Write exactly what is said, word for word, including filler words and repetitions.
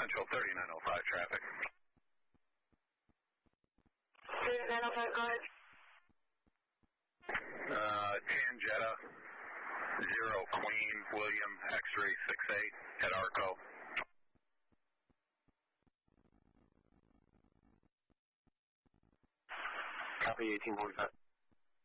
Central thirty-nine oh five traffic. thirty-nine oh five, go ahead. Uh, Tan Jetta, zero Queen, William, X-ray six eight at Arco. Copy eighteen forty-five.